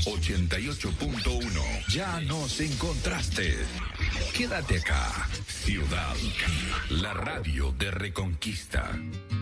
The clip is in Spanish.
88.1. Ya nos encontraste. Quédate acá. Ciudad, la radio de Reconquista.